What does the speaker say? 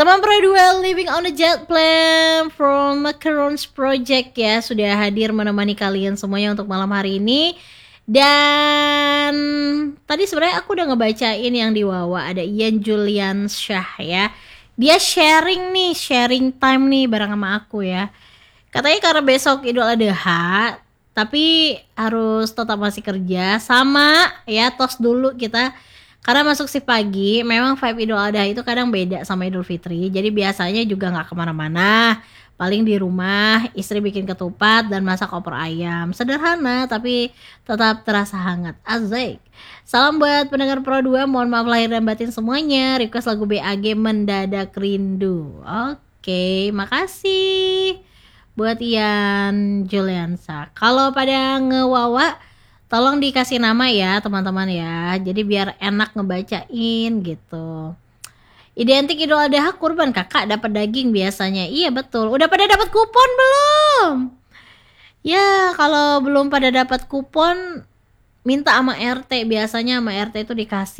Teman Pro 2 Living on a Jet Plane from Macarons Project ya sudah hadir menemani kalian semuanya untuk malam hari ini. Dan tadi sebenarnya aku udah ngebacain yang di Wawa, ada Ian Julian Syah ya. Dia sharing time nih bareng sama aku ya. Katanya karena besok Idul Adha, tapi harus tetap masih kerja sama ya, tos dulu kita. Karena masuk shift pagi, memang vibe Idul Adha itu kadang beda sama Idul Fitri. Jadi biasanya juga gak kemana-mana, paling di rumah, istri bikin ketupat dan masak opor ayam. Sederhana tapi tetap terasa hangat. Asik. Salam buat pendengar Pro 2, mohon maaf lahir dan batin semuanya. Request lagu BAG Mendadak Rindu. Oke, makasih buat Ian Juliansa. Kalau pada ngewawa, tolong dikasih nama ya teman-teman ya. Jadi biar enak ngebacain gitu. Identik Idul Adha kurban, kakak dapat daging biasanya. Iya betul. Udah pada dapat kupon belum? Ya kalau belum pada dapat kupon, minta sama RT. Biasanya sama RT itu dikasih.